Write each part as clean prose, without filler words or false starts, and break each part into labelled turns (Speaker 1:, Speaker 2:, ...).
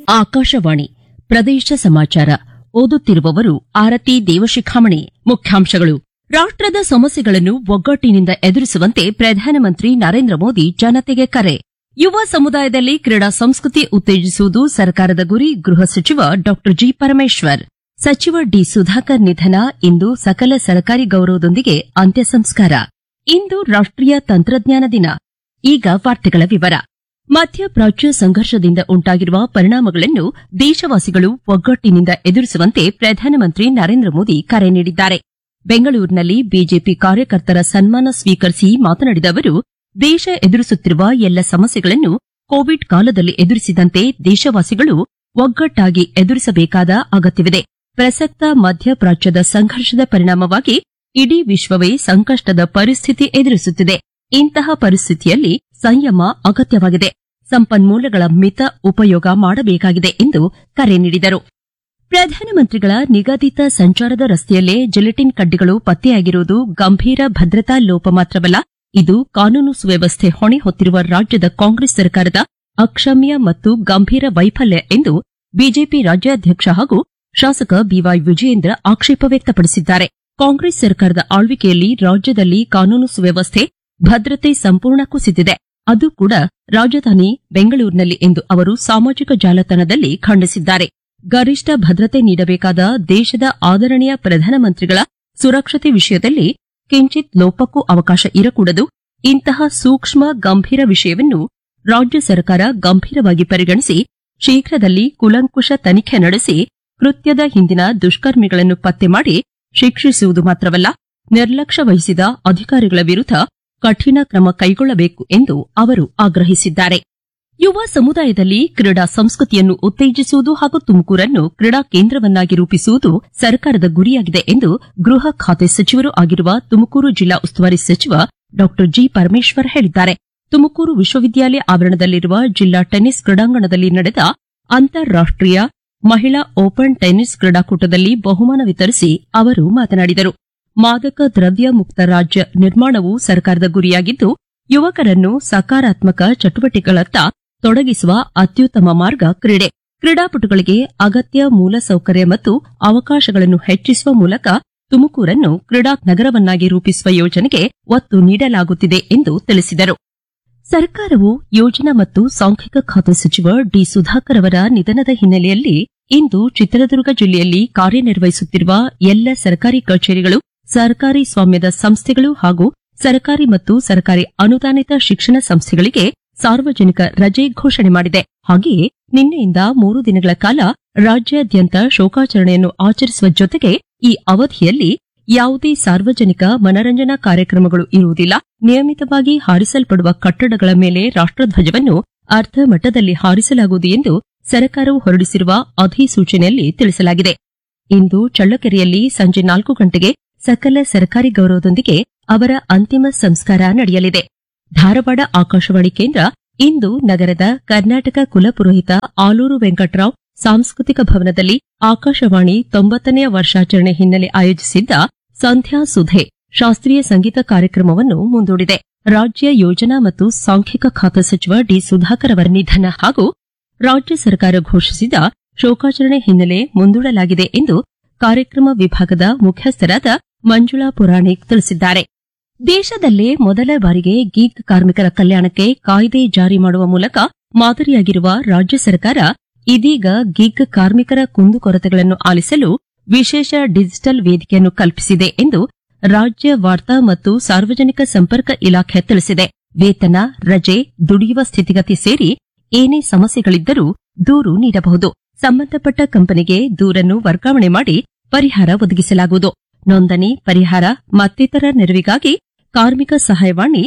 Speaker 1: ಆಕಾಶವಾಣಿ ಪ್ರದೇಶ ಸಮಾಚಾರ ಓದುತ್ತಿರುವವರು ಆರತಿ ದೇವಶಿಖಾಮಣಿ. ಮುಖ್ಯಾಂಶಗಳು. ರಾಷ್ಟ್ರದ ಸಮಸ್ಯೆಗಳನ್ನು ಒಗ್ಗಟ್ಟಿನಿಂದ ಎದುರಿಸುವಂತೆ ಪ್ರಧಾನಮಂತ್ರಿ ನರೇಂದ್ರ ಮೋದಿ ಜನತೆಗೆ ಕರೆ. ಯುವ ಸಮುದಾಯದಲ್ಲಿ ಕ್ರೀಡಾ ಸಂಸ್ಕೃತಿ ಉತ್ತೇಜಿಸುವುದು ಸರ್ಕಾರದ ಗುರಿ. ಗೃಹ ಸಚಿವ ಡಾ ಜಿ. ಪರಮೇಶ್ವರ್. ಸಚಿವ ಡಿ. ಸುಧಾಕರ್ ನಿಧನ. ಇಂದು ಸಕಲ ಸರ್ಕಾರಿ ಗೌರವದೊಂದಿಗೆ ಅಂತ್ಯ ಸಂಸ್ಕಾರ. ಇಂದು ರಾಷ್ಟ್ರೀಯ ತಂತ್ರಜ್ಞಾನ ದಿನ. ಈಗ ವಾರ್ತೆಗಳ ವಿವರ. ಮಧ್ಯಪ್ರಾಚ್ಯ ಸಂಘರ್ಷದಿಂದ ಉಂಟಾಗಿರುವ ಪರಿಣಾಮಗಳನ್ನು ದೇಶವಾಸಿಗಳು ಒಗ್ಗಟ್ಟಿನಿಂದ ಎದುರಿಸುವಂತೆ ಪ್ರಧಾನಮಂತ್ರಿ ನರೇಂದ್ರ ಮೋದಿ ಕರೆ ನೀಡಿದ್ದಾರೆ. ಬೆಂಗಳೂರಿನಲ್ಲಿ ಬಿಜೆಪಿ ಕಾರ್ಯಕರ್ತರ ಸನ್ಮಾನ ಸ್ವೀಕರಿಸಿ ಮಾತನಾಡಿದ ಅವರು, ದೇಶ ಎದುರಿಸುತ್ತಿರುವ ಎಲ್ಲ ಸಮಸ್ಯೆಗಳನ್ನು ಕೋವಿಡ್ ಕಾಲದಲ್ಲಿ ಎದುರಿಸಿದಂತೆ ದೇಶವಾಸಿಗಳು ಒಗ್ಗಟ್ಟಾಗಿ ಎದುರಿಸಬೇಕಾದ ಅಗತ್ಯವಿದೆ. ಪ್ರಸಕ್ತ ಮಧ್ಯಪ್ರಾಚ್ಯದ ಸಂಘರ್ಷದ ಪರಿಣಾಮವಾಗಿ ಇಡೀ ವಿಶ್ವವೇ ಸಂಕಷ್ಟದ ಪರಿಸ್ಥಿತಿ ಎದುರಿಸುತ್ತಿದೆ. ಇಂತಹ ಪರಿಸ್ಥಿತಿಯಲ್ಲಿ ಸಂಯಮ ಅಗತ್ಯವಾಗಿದೆ. ಸಂಪನ್ಮೂಲಗಳ ಮಿತ ಉಪಯೋಗ ಮಾಡಬೇಕಾಗಿದೆ ಎಂದು ಕರೆ ನೀಡಿದರು. ಪ್ರಧಾನಮಂತ್ರಿಗಳ ನಿಗದಿತ ಸಂಚಾರದ ರಸ್ತೆಯಲ್ಲೇ ಜಿಲೆಟಿನ್ ಕಡ್ಡಿಗಳು ಪತ್ತೆಯಾಗಿರುವುದು ಗಂಭೀರ ಭದ್ರತಾ ಲೋಪ ಮಾತ್ರವಲ್ಲ, ಇದು ಕಾನೂನು ಸುವ್ಯವಸ್ಥೆ ಹೊಣೆ ಹೊತ್ತಿರುವ ರಾಜ್ಯದ ಕಾಂಗ್ರೆಸ್ ಸರ್ಕಾರದ ಅಕ್ಷಮ್ಯ ಮತ್ತು ಗಂಭೀರ ವೈಫಲ್ಯ ಎಂದು ಬಿಜೆಪಿ ರಾಜ್ಯಾಧ್ಯಕ್ಷ ಹಾಗೂ ಶಾಸಕ ಬಿವೈ ವಿಜಯೇಂದ್ರ ಆಕ್ಷೇಪ ವ್ಯಕ್ತಪಡಿಸಿದ್ದಾರೆ. ಕಾಂಗ್ರೆಸ್ ಸರ್ಕಾರದ ಆಳ್ವಿಕೆಯಲ್ಲಿ ರಾಜ್ಯದಲ್ಲಿ ಕಾನೂನು ಸುವ್ಯವಸ್ಥೆ, ಭದ್ರತೆ ಸಂಪೂರ್ಣ ಕುಸಿದಿದೆ, ಅದು ಕೂಡ ರಾಜಧಾನಿ ಬೆಂಗಳೂರಿನಲ್ಲಿ ಎಂದು ಅವರು ಸಾಮಾಜಿಕ ಜಾಲತಾಣದಲ್ಲಿ ಖಂಡಿಸಿದ್ದಾರೆ. ಗರಿಷ್ಠ ಭದ್ರತೆ ನೀಡಬೇಕಾದ ದೇಶದ ಆದರಣೀಯ ಪ್ರಧಾನಮಂತ್ರಿಗಳ ಸುರಕ್ಷತೆ ವಿಷಯದಲ್ಲಿ ಕಿಂಚಿತ್ ಲೋಪಕ್ಕೂ ಅವಕಾಶ ಇರಕೂಡದು. ಇಂತಹ ಸೂಕ್ಷ್ಮ ಗಂಭೀರ ವಿಷಯವನ್ನು ರಾಜ್ಯ ಸರ್ಕಾರ ಗಂಭೀರವಾಗಿ ಪರಿಗಣಿಸಿ ಶೀಘ್ರದಲ್ಲಿ ಕೂಲಂಕುಷ ತನಿಖೆ ನಡೆಸಿ ಕೃತ್ಯದ ಹಿಂದಿನ ದುಷ್ಕರ್ಮಿಗಳನ್ನು ಪತ್ತೆ ಮಾಡಿ ಶಿಕ್ಷಿಸುವುದು ಮಾತ್ರವಲ್ಲ, ನಿರ್ಲಕ್ಷ್ಯ ವಹಿಸಿದ ಅಧಿಕಾರಿಗಳ ವಿರುದ್ಧ ಕಠಿಣ ಕ್ರಮ ಕೈಗೊಳ್ಳಬೇಕು ಎಂದು ಅವರು ಆಗ್ರಹಿಸಿದ್ದಾರೆ. ಯುವ ಸಮುದಾಯದಲ್ಲಿ ಕ್ರೀಡಾ ಸಂಸ್ಕೃತಿಯನ್ನು ಉತ್ತೇಜಿಸುವುದು ಹಾಗೂ ತುಮಕೂರನ್ನು ಕ್ರೀಡಾ ಕೇಂದ್ರವನ್ನಾಗಿ ರೂಪಿಸುವುದು ಸರ್ಕಾರದ ಗುರಿಯಾಗಿದೆ ಎಂದು ಗೃಹ ಖಾತೆ ಸಚಿವರೂ ಆಗಿರುವ ತುಮಕೂರು ಜಿಲ್ಲಾ ಉಸ್ತುವಾರಿ ಸಚಿವ ಡಾ ಜಿ. ಪರಮೇಶ್ವರ್ ಹೇಳಿದ್ದಾರೆ. ತುಮಕೂರು ವಿಶ್ವವಿದ್ಯಾಲಯ ಆವರಣದಲ್ಲಿರುವ ಜಿಲ್ಲಾ ಟೆನ್ನಿಸ್ ಕ್ರೀಡಾಂಗಣದಲ್ಲಿ ನಡೆದ ಅಂತಾರಾಷ್ಟೀಯ ಮಹಿಳಾ ಓಪನ್ ಟೆನ್ನಿಸ್ ಕ್ರೀಡಾಕೂಟದಲ್ಲಿ ಬಹುಮಾನ ವಿತರಿಸಿ ಅವರು ಮಾತನಾಡಿದರು. ಮಾದಕ ದ್ರವ್ಯ ಮುಕ್ತ ರಾಜ್ಯ ನಿರ್ಮಾಣವು ಸರ್ಕಾರದ ಗುರಿಯಾಗಿದ್ದು, ಯುವಕರನ್ನು ಸಕಾರಾತ್ಮಕ ಚಟುವಟಿಕೆಗಳತ್ತ ತೊಡಗಿಸುವ ಅತ್ಯುತ್ತಮ ಮಾರ್ಗ ಕ್ರೀಡೆ. ಕ್ರೀಡಾಪಟುಗಳಿಗೆ ಅಗತ್ಯ ಮೂಲಸೌಕರ್ಯ ಮತ್ತು ಅವಕಾಶಗಳನ್ನು ಹೆಚ್ಚಿಸುವ ಮೂಲಕ ತುಮಕೂರನ್ನು ಕ್ರೀಡಾ ನಗರವನ್ನಾಗಿ ರೂಪಿಸುವ ಯೋಜನೆಗೆ ಒತ್ತು ನೀಡಲಾಗುತ್ತಿದೆ ಎಂದು ತಿಳಿಸಿದರು. ಸರ್ಕಾರವು ಯೋಜನಾ ಮತ್ತು ಸಾಂಖ್ಯಿಕ ಖಾತೆ ಸಚಿವ ಡಿ. ಸುಧಾಕರ್ ಅವರ ನಿಧನದ ಹಿನ್ನೆಲೆಯಲ್ಲಿ ಇಂದು ಚಿತ್ರದುರ್ಗ ಜಿಲ್ಲೆಯಲ್ಲಿ ಕಾರ್ಯನಿರ್ವಹಿಸುತ್ತಿರುವ ಎಲ್ಲ ಸರ್ಕಾರಿ ಕಚೇರಿಗಳು, ಸರ್ಕಾರಿ ಸ್ವಾಮ್ಯದ ಸಂಸ್ಥೆಗಳು ಹಾಗೂ ಸರ್ಕಾರಿ ಮತ್ತು ಸರ್ಕಾರಿ ಅನುದಾನಿತ ಶಿಕ್ಷಣ ಸಂಸ್ಥೆಗಳಿಗೆ ಸಾರ್ವಜನಿಕ ರಜೆ ಘೋಷಣೆ ಮಾಡಿದೆ. ಹಾಗೆಯೇ ನಿನ್ನೆಯಿಂದ 3 ದಿನಗಳ ಕಾಲ ರಾಜ್ಯಾದ್ಯಂತ ಶೋಕಾಚರಣೆಯನ್ನು ಆಚರಿಸುವ ಜೊತೆಗೆ ಈ ಅವಧಿಯಲ್ಲಿ ಯಾವುದೇ ಸಾರ್ವಜನಿಕ ಮನರಂಜನಾ ಕಾರ್ಯಕ್ರಮಗಳು ಇರುವುದಿಲ್ಲ. ನಿಯಮಿತವಾಗಿ ಹಾರಿಸಲ್ಪಡುವ ಕಟ್ಟಡಗಳ ಮೇಲೆ ರಾಷ್ಟ್ರಧ್ವಜವನ್ನು ಅರ್ಧ ಮಟ್ಟದಲ್ಲಿ ಹಾರಿಸಲಾಗುವುದು ಎಂದು ಸರ್ಕಾರವು ಹೊರಡಿಸಿರುವ ಅಧಿಸೂಚನೆಯಲ್ಲಿ ತಿಳಿಸಲಾಗಿದೆ. ಇಂದು ಚಳ್ಳಕೆರೆಯಲ್ಲಿ ಸಂಜೆ 4 ಗಂಟೆಗೆ ಸಕಲ ಸರ್ಕಾರಿ ಗೌರವದೊಂದಿಗೆ ಅವರ ಅಂತಿಮ ಸಂಸ್ಕಾರ ನಡೆಯಲಿದೆ. ಧಾರವಾಡ ಆಕಾಶವಾಣಿ ಕೇಂದ್ರ ಇಂದು ನಗರದ ಕರ್ನಾಟಕ ಕುಲಪುರೋಹಿತ ಆಲೂರು ವೆಂಕಟರಾವ್ ಸಾಂಸ್ಕೃತಿಕ ಭವನದಲ್ಲಿ ಆಕಾಶವಾಣಿ 90ನೇ ವರ್ಷಾಚರಣೆ ಹಿನ್ನೆಲೆ ಆಯೋಜಿಸಿದ್ದ ಸಂಧ್ಯಾ ಸುಧೆ ಶಾಸ್ತ್ರೀಯ ಸಂಗೀತ ಕಾರ್ಯಕ್ರಮವನ್ನು ಮುಂದೂಡಿದೆ. ರಾಜ್ಯ ಯೋಜನಾ ಮತ್ತು ಸಾಂಖ್ಯಿಕ ಖಾತೆ ಸಚಿವ ಡಿ. ಸುಧಾಕರ್ ಅವರ ನಿಧನ ಹಾಗೂ ರಾಜ್ಯ ಸರ್ಕಾರ ಘೋಷಿಸಿದ ಶೋಕಾಚರಣೆ ಹಿನ್ನೆಲೆ ಮುಂದೂಡಲಾಗಿದೆ ಎಂದು ಕಾರ್ಯಕ್ರಮ ವಿಭಾಗದ ಮುಖ್ಯಸ್ಥರಾದ ಮಂಜುಳಾ ಪುರಾಣಿಕ್ ತಿಳಿಸಿದ್ದಾರೆ. ದೇಶದಲ್ಲೇ ಮೊದಲ ಬಾರಿಗೆ ಗೀಗ್ ಕಾರ್ಮಿಕರ ಕಲ್ಯಾಣಕ್ಕೆ ಕಾಯ್ದೆ ಜಾರಿ ಮಾಡುವ ಮೂಲಕ ಮಾದರಿಯಾಗಿರುವ ರಾಜ್ಯ ಸರ್ಕಾರ ಇದೀಗ ಗಿಗ್ ಕಾರ್ಮಿಕರ ಕುಂದುಕೊರತೆಗಳನ್ನು ಆಲಿಸಲು ವಿಶೇಷ ಡಿಜಿಟಲ್ ವೇದಿಕೆಯನ್ನು ಕಲ್ಪಿಸಿದೆ ಎಂದು ರಾಜ್ಯ ವಾರ್ತಾ ಮತ್ತು ಸಾರ್ವಜನಿಕ ಸಂಪರ್ಕ ಇಲಾಖೆ ತಿಳಿಸಿದೆ. ವೇತನ, ರಜೆ, ದುಡಿಯುವ ಸ್ಥಿತಿಗತಿ ಸೇರಿ ಏನೇ ಸಮಸ್ಯೆಗಳಿದ್ದರೂ ದೂರು ನೀಡಬಹುದು. ಸಂಬಂಧಪಟ್ಟ ಕಂಪನಿಗೆ ದೂರನ್ನು ವರ್ಗಾವಣೆ ಮಾಡಿ ಪರಿಹಾರ ಒದಗಿಸಲಾಗುವುದು. ನೋಂದಣಿ, ಪರಿಹಾರ ಮತ್ತಿತರ ನೆರವಿಗಾಗಿ ಕಾರ್ಮಿಕ ಸಹಾಯವಾಣಿ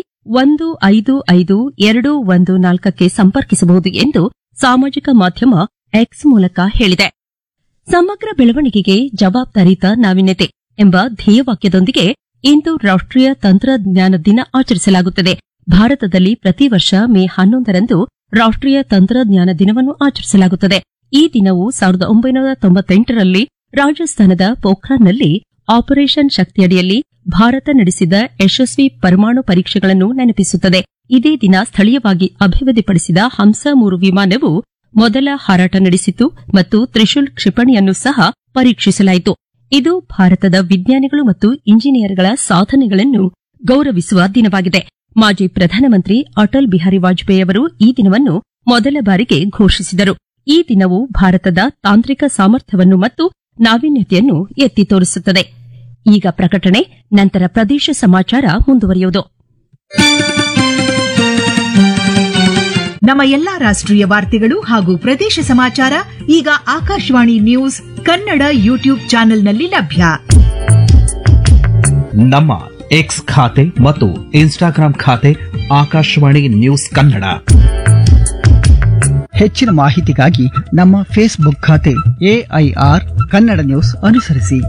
Speaker 1: 155214ಕ್ಕೆ ಸಂಪರ್ಕಿಸಬಹುದು ಎಂದು ಸಾಮಾಜಿಕ ಮಾಧ್ಯಮ ಎಕ್ಸ್ ಮೂಲಕ ಹೇಳಿದೆ. ಸಮಗ್ರ ಬೆಳವಣಿಗೆಗೆ ಜವಾಬ್ದಾರಿತ ನಾವೀನ್ಯತೆ ಎಂಬ ಧ್ಯೇಯವಾಕ್ಯದೊಂದಿಗೆ ಇಂದು ರಾಷ್ಟ್ರೀಯ ತಂತ್ರಜ್ಞಾನ ದಿನ ಆಚರಿಸಲಾಗುತ್ತದೆ. ಭಾರತದಲ್ಲಿ ಪ್ರತಿ ವರ್ಷ ಮೇ 11ರಂದು ರಾಷ್ಟ್ರೀಯ ತಂತ್ರಜ್ಞಾನ ದಿನವನ್ನು ಆಚರಿಸಲಾಗುತ್ತದೆ. ಈ ದಿನವು 1998ರಲ್ಲಿ ರಾಜಸ್ಥಾನದ ಪೋಖ್ರಾನ್ನಲ್ಲಿ ಆಪರೇಷನ್ ಶಕ್ತಿಯಡಿಯಲ್ಲಿ ಭಾರತ ನಡೆಸಿದ ಯಶಸ್ವಿ ಪರಮಾಣು ಪರೀಕ್ಷೆಗಳನ್ನು ನೆನಪಿಸುತ್ತದೆ. ಇದೇ ದಿನ ಸ್ಥಳೀಯವಾಗಿ ಅಭಿವೃದ್ಧಿಪಡಿಸಿದ ಹಂಸ 3 ವಿಮಾನವು ಮೊದಲ ಹಾರಾಟ ನಡೆಸಿತು ಮತ್ತು ತ್ರಿಶೂಲ್ ಕ್ಷಿಪಣಿಯನ್ನು ಸಹ ಪರೀಕ್ಷಿಸಲಾಯಿತು. ಇದು ಭಾರತದ ವಿಜ್ಞಾನಿಗಳು ಮತ್ತು ಇಂಜಿನಿಯರ್ಗಳ ಸಾಧನೆಗಳನ್ನು ಗೌರವಿಸುವ ದಿನವಾಗಿದೆ. ಮಾಜಿ ಪ್ರಧಾನಮಂತ್ರಿ ಅಟಲ್ ಬಿಹಾರಿ ವಾಜಪೇಯಿ ಅವರು ಈ ದಿನವನ್ನು ಮೊದಲ ಬಾರಿಗೆ ಘೋಷಿಸಿದರು. ಈ ದಿನವು ಭಾರತದ ತಾಂತ್ರಿಕ ಸಾಮರ್ಥ್ಯವನ್ನು ಮತ್ತು ನಾವೀನ್ಯತೆಯನ್ನು ಎತ್ತಿ ತೋರಿಸುತ್ತದೆ. ಈಗ ಪ್ರಕಟಣೆ, ನಂತರ ಪ್ರದೇಶ ಸಮಾಚಾರ ಮುಂದುವರಿಯುವುದು.
Speaker 2: ನಮ್ಮ ಎಲ್ಲಾ ರಾಷ್ಟ್ರೀಯ ವಾರ್ತೆಗಳು ಹಾಗೂ ಪ್ರದೇಶ ಸಮಾಚಾರ ಈಗ ಆಕಾಶವಾಣಿ ನ್ಯೂಸ್ ಕನ್ನಡ ಯೂಟ್ಯೂಬ್ ಚಾನೆಲ್ನಲ್ಲಿ ಲಭ್ಯ.
Speaker 3: ನಮ್ಮ ಎಕ್ಸ್ ಖಾತೆ ಮತ್ತು ಇನ್ಸ್ಟಾಗ್ರಾಂ ಖಾತೆ ಆಕಾಶವಾಣಿ ನ್ಯೂಸ್ ಕನ್ನಡ.
Speaker 4: ಹೆಚ್ಚಿನ ಮಾಹಿತಿಗಾಗಿ ನಮ್ಮ ಫೇಸ್ಬುಕ್ ಖಾತೆ AIR ಕನ್ನಡ ನ್ಯೂಸ್ ಅನುಸರಿಸಿ.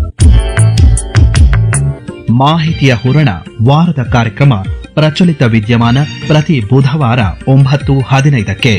Speaker 3: ಮಾಹಿತಿಯ ಹೂರಣ ವಾರದ ಕಾರ್ಯಕ್ರಮ ಪ್ರಚಲಿತ ವಿದ್ಯಮಾನ ಪ್ರತಿ ಬುಧವಾರ 9:15ಕ್ಕೆ.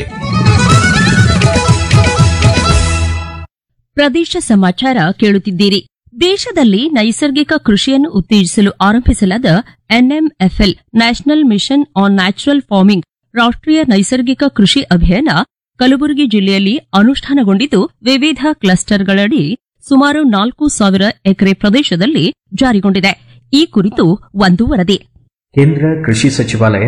Speaker 1: ಪ್ರದೇಶ ಸಮಾಚಾರ ಕೇಳುತ್ತಿದ್ದೀರಿ. ದೇಶದಲ್ಲಿ ನೈಸರ್ಗಿಕ ಕೃಷಿಯನ್ನು ಉತ್ತೇಜಿಸಲು ಆರಂಭಿಸಲಾದ NMFL national mission on natural farming ರಾಷ್ಟ್ರೀಯ ನೈಸರ್ಗಿಕ ಕೃಷಿ ಅಭಿಯಾನ ಕಲಬುರಗಿ ಜಿಲ್ಲೆಯಲ್ಲಿ ಅನುಷ್ಠಾನಗೊಂಡಿದ್ದು, ವಿವಿಧ ಕ್ಲಸ್ಟರ್ಗಳಡಿ ಸುಮಾರು 4,000 ಎಕರೆ ಪ್ರದೇಶದಲ್ಲಿ ಜಾರಿಗೊಂಡಿದೆ. ಈ ಕುರಿತು ಒಂದು ವರದಿ.
Speaker 5: ಕೇಂದ್ರ ಕೃಷಿ ಸಚಿವಾಲಯ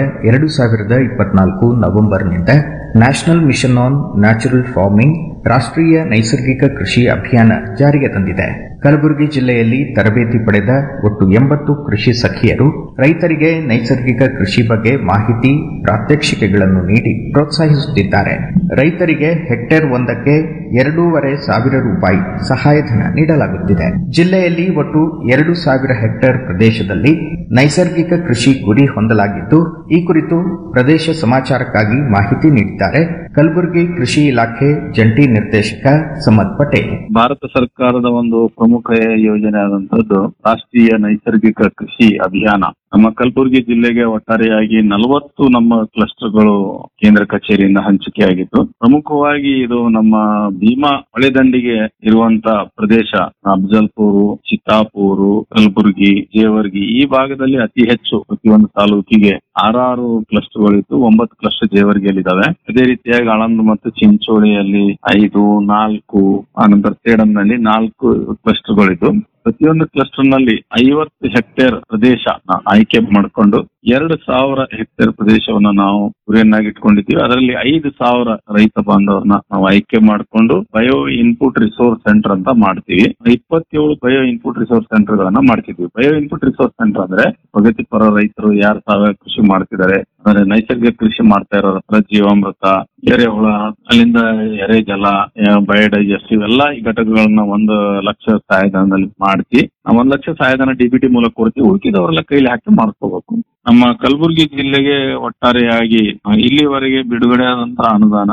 Speaker 5: 2024 ನವೆಂಬರ್ನಿಂದ national mission on natural farming ರಾಷ್ಟ್ರೀಯ ನೈಸರ್ಗಿಕ ಕೃಷಿ ಅಭಿಯಾನ ಜಾರಿಗೆ ತಂದಿದೆ. ಕಲಬುರಗಿ ಜಿಲ್ಲೆಯಲ್ಲಿ ತರಬೇತಿ ಪಡೆದ ಒಟ್ಟು 80 ಕೃಷಿ ಸಖಿಯರು ರೈತರಿಗೆ ನೈಸರ್ಗಿಕ ಕೃಷಿ ಬಗ್ಗೆ ಮಾಹಿತಿ, ಪ್ರಾತ್ಯಕ್ಷಿಕೆಗಳನ್ನು ನೀಡಿ ಪ್ರೋತ್ಸಾಹಿಸುತ್ತಿದ್ದಾರೆ. ರೈತರಿಗೆ ಹೆಕ್ಟೇರ್ ಒಂದಕ್ಕೆ 2,500 ರೂಪಾಯಿ ಸಹಾಯಧನ ನೀಡಲಾಗುತ್ತಿದೆ. ಜಿಲ್ಲೆಯಲ್ಲಿ ಒಟ್ಟು 2,000 ಹೆಕ್ಟೇರ್ ಪ್ರದೇಶದಲ್ಲಿ ನೈಸರ್ಗಿಕ ಕೃಷಿ ಗುರಿ ಹೊಂದಲಾಗಿದ್ದು, ಈ ಕುರಿತು ಪ್ರದೇಶ ಸಮಾಚಾರಕ್ಕಾಗಿ ಮಾಹಿತಿ ನೀಡಿದ್ದಾರೆ ಕಲಬುರಗಿ ಕೃಷಿ ಇಲಾಖೆ ಜಂಟಿ ನಿರ್ದೇಶಕ ಸಮದ್ ಪಟೇಲ್.
Speaker 6: ಭಾರತ ಸರ್ಕಾರದ ಒಂದು ಪ್ರಮುಖ ಯೋಜನೆ ಆದಂತದ್ದು ರಾಷ್ಟ್ರೀಯ ನೈಸರ್ಗಿಕ ಕೃಷಿ ಅಭಿಯಾನ. ನಮ್ಮ ಕಲಬುರಗಿ ಜಿಲ್ಲೆಗೆ ಒಟ್ಟಾರೆಯಾಗಿ 40 ನಮ್ಮ ಕ್ಲಸ್ಟರ್ಗಳು ಕೇಂದ್ರ ಕಚೇರಿಯಿಂದ ಹಂಚಿಕೆಯಾಗಿತ್ತು. ಪ್ರಮುಖವಾಗಿ ಇದು ನಮ್ಮ ಭೀಮಾ ಹೊಳೆದಂಡಿಗೆ ಇರುವಂತ ಪ್ರದೇಶ, ಅಫಜಲ್ಪುರ್, ಚಿತ್ತಾಪುರ್, ಕಲಬುರಗಿ, ಜೇವರ್ಗಿ ಈ ಭಾಗದಲ್ಲಿ ಅತಿ ಹೆಚ್ಚು ಪ್ರತಿಯೊಂದು ತಾಲೂಕಿಗೆ 6 ಕ್ಲಸ್ಟರ್ಗಳಿತ್ತು. 9 ಕ್ಲಸ್ಟರ್ ಜೇವರ್ಗಿಯಲ್ಲಿದ್ದಾವೆ. ಅದೇ ರೀತಿಯಾಗಿ ಆಳಂದ್ ಮತ್ತು ಚಿಂಚೋಳಿಯಲ್ಲಿ 5, 4, ಆನಂತರ ಸೇಡಂನಲ್ಲಿ 4 ಕ್ಲಸ್ಟರ್ಗಳಿದ್ದು, ಪ್ರತಿಯೊಂದು ಕ್ಲಸ್ಟರ್ ನಲ್ಲಿ 50 ಹೆಕ್ಟೇರ್ ಪ್ರದೇಶ ಆಯ್ಕೆ ಮಾಡಿಕೊಂಡು 2,000 ಹೆಕ್ಟೇರ್ ಪ್ರದೇಶವನ್ನ ನಾವು ಗುರಿಯನ್ನಾಗಿ ಇಟ್ಕೊಂಡಿದ್ದೀವಿ. ಅದರಲ್ಲಿ 5,000 ರೈತ ಬಾಂಧವರನ್ನ ನಾವು ಆಯ್ಕೆ ಮಾಡಿಕೊಂಡು ಬಯೋ ಇನ್ಪುಟ್ ರಿಸೋರ್ಸ್ ಸೆಂಟರ್ ಅಂತ ಮಾಡ್ತೀವಿ. 27 ಬಯೋ ಇನ್ಪುಟ್ ರಿಸೋರ್ಸ್ ಸೆಂಟರ್ ಗಳನ್ನ ಮಾಡ್ತಿದ್ವಿ. ಬಯೋ ಇನ್ಪುಟ್ ರಿಸೋರ್ಸ್ ಸೆಂಟರ್ ಅಂದ್ರೆ ಪ್ರಗತಿಪರ ರೈತರು ಯಾರು ಸಾವಯವ ಕೃಷಿ ಮಾಡ್ತಿದ್ದಾರೆ, ಅಂದ್ರೆ ನೈಸರ್ಗಿಕ ಕೃಷಿ ಮಾಡ್ತಾ ಇರೋರ ಹತ್ರ ಜೀವಾಮೃತ, ಎರೆಹುಳ, ಅಲ್ಲಿಂದ ಎರೆಜಲ, ಬಯೋಡೈಜೆಸ್ಟಿವ್ ಎಲ್ಲ ಈ ಘಟಕಗಳನ್ನ 1 ಲಕ್ಷ ಸಹಾಯಧನದಲ್ಲಿ ಮಾಡಿಸಿ 1 ಲಕ್ಷ ಸಹಾಯಧನ DBT ಮೂಲಕ ಕೊಡ್ತೀವಿ. ಉಳಿದವರೆಲ್ಲ ಕೈಲಿ ಹಾಕಿ ಮಾಡ್ಕೋಬೇಕು. ನಮ್ಮ ಕಲಬುರಗಿ ಜಿಲ್ಲೆಗೆ ಒಟ್ಟಾರೆಯಾಗಿ ಇಲ್ಲಿವರೆಗೆ ಬಿಡುಗಡೆ ಆದಂತಹ ಅನುದಾನ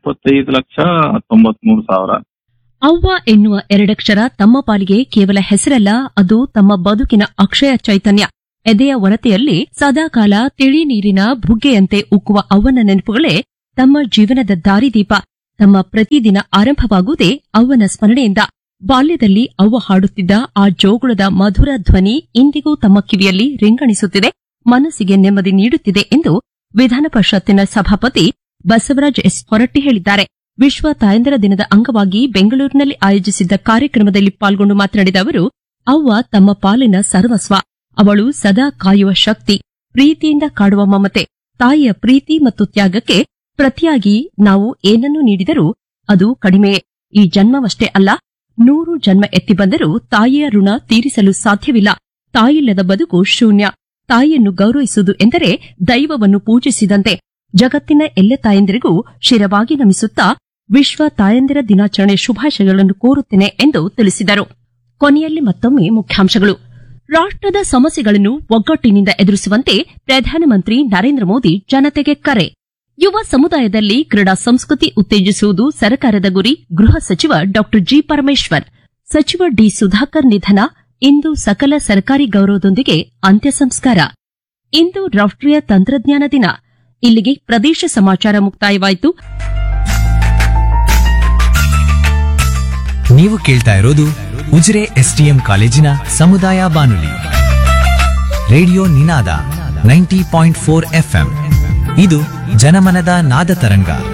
Speaker 6: 75,93,000.
Speaker 1: ಅವ್ವ ಎನ್ನುವ 2 ಅಕ್ಷರ ತಮ್ಮ ಪಾಲಿಗೆ ಕೇವಲ ಹೆಸರಲ್ಲ, ಅದು ತಮ್ಮ ಬದುಕಿನ ಅಕ್ಷಯ ಚೈತನ್ಯ. ಎದೆಯ ಒರತೆಯಲ್ಲಿ ಸದಾಕಾಲ ತಿಳಿ ನೀರಿನ ಬುಗ್ಗೆಯಂತೆ ಉಕ್ಕುವ ಅವ್ವನ ನೆನಪುಗಳೇ ತಮ್ಮ ಜೀವನದ ದಾರಿದೀಪ. ತಮ್ಮ ಪ್ರತಿದಿನ ಆರಂಭವಾಗುವುದೇ ಅವ್ವನ ಸ್ಮರಣೆಯಿಂದ. ಬಾಲ್ಯದಲ್ಲಿ ಅವ್ವ ಹಾಡುತ್ತಿದ್ದ ಆ ಜೋಗುಳದ ಮಧುರ ಧ್ವನಿ ಇಂದಿಗೂ ತಮ್ಮ ಕಿವಿಯಲ್ಲಿ ರಿಂಗಣಿಸುತ್ತಿದೆ, ಮನಸ್ಸಿಗೆ ನೆಮ್ಮದಿ ನೀಡುತ್ತಿದೆ ಎಂದು ವಿಧಾನ ಪರಿಷತ್ತಿನ ಸಭಾಪತಿ ಬಸವರಾಜ್ ಎಸ್ ಹೊರಟ್ಟಿ ಹೇಳಿದ್ದಾರೆ. ವಿಶ್ವ ತಾಯಂದಿರ ದಿನದ ಅಂಗವಾಗಿ ಬೆಂಗಳೂರಿನಲ್ಲಿ ಆಯೋಜಿಸಿದ್ದ ಕಾರ್ಯಕ್ರಮದಲ್ಲಿ ಪಾಲ್ಗೊಂಡು ಮಾತನಾಡಿದ ಅವರು, ಅವ್ವ ತಮ್ಮ ಪಾಲಿನ ಸರ್ವಸ್ವ. ಅವಳು ಸದಾ ಕಾಯುವ ಶಕ್ತಿ, ಪ್ರೀತಿಯಿಂದ ಕಾಡುವ ಮಮತೆ. ತಾಯಿಯ ಪ್ರೀತಿ ಮತ್ತು ತ್ಯಾಗಕ್ಕೆ ಪ್ರತಿಯಾಗಿ ನಾವು ಏನನ್ನು ನೀಡಿದರೂ ಅದು ಕಡಿಮೆಯೇ. ಈ ಜನ್ಮವಷ್ಟೇ ಅಲ್ಲ, 100 ಜನ್ಮ ಎತ್ತಿ ಬಂದರೂ ತಾಯಿಯ ಋಣ ತೀರಿಸಲು ಸಾಧ್ಯವಿಲ್ಲ. ತಾಯಿಲ್ಲದ ಬದುಕು ಶೂನ್ಯ. ತಾಯಿಯನ್ನು ಗೌರವಿಸುವುದು ಎಂದರೆ ದೈವವನ್ನು ಪೂಜಿಸಿದಂತೆ. ಜಗತ್ತಿನ ಎಲ್ಲ ತಾಯಂದಿರಿಗೂ ಶಿರವಾಗಿ ನಮಿಸುತ್ತಾ ವಿಶ್ವ ತಾಯಂದಿರ ದಿನಾಚರಣೆ ಶುಭಾಶಯಗಳನ್ನು ಕೋರುತ್ತೇನೆ ಎಂದು ತಿಳಿಸಿದರು. ಕೊನೆಯಲ್ಲಿ ಮತ್ತೊಮ್ಮೆ ಮುಖ್ಯಾಂಶಗಳು. ರಾಷ್ಟ್ರದ ಸಮಸ್ಯೆಗಳನ್ನು ಒಗ್ಗಟ್ಟಿನಿಂದ ಎದುರಿಸುವಂತೆ ಪ್ರಧಾನಮಂತ್ರಿ ನರೇಂದ್ರ ಮೋದಿ ಜನತೆಗೆ ಕರೆ. ಯುವ ಸಮುದಾಯದಲ್ಲಿ ಕ್ರೀಡಾ ಸಂಸ್ಕೃತಿ ಉತ್ತೇಜಿಸುವುದು ಸರ್ಕಾರದ ಗುರಿ. ಗೃಹ ಸಚಿವ ಡಾ ಜಿ. ಪರಮೇಶ್ವರ್. ಸಚಿವ ಡಿ. ಸುಧಾಕರ್ ನಿಧನ. ಇಂದು ಸಕಲ ಸರ್ಕಾರಿ ಗೌರವದೊಂದಿಗೆ ಅಂತ್ಯ ಸಂಸ್ಕಾರ. ಇಂದು ರಾಷ್ಟ್ರೀಯ ತಂತ್ರಜ್ಞಾನ ದಿನ. ಇಲ್ಲಿಗೆ ಪ್ರದೇಶ ಸಮಾಚಾರ ಮುಕ್ತಾಯವಾಯಿತು.
Speaker 7: ನೀವು ಕೇಳ್ತಾ ಇರೋದು ಉಜಿರೆ ಎಸ್ಟಿಎಂ ಕಾಲೇಜಿನ ಸಮುದಾಯ ಬಾನುಲಿ ರೇಡಿಯೋ ನಿನಾದ 90.4 FM. ಇದು ಜನಮನದ ನಾದ ತರಂಗ.